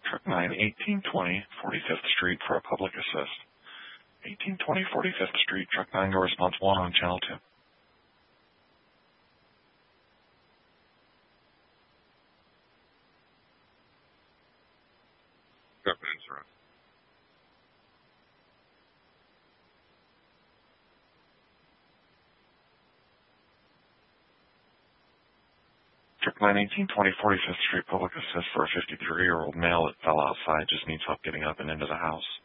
Truck 9, 1820 45th Street for a public assist. 1820 45th Street, Truck 9, go response 1 on Channel 2. Truck 9, sir. Truck 9, 1820 45th Street, public assist for a 53-year-old male that fell outside, just needs help getting up and into the house.